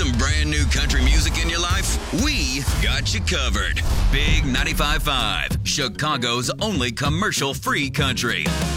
some brand new country music in your life? We got you covered. Big 95.5, Chicago's only commercial-free country.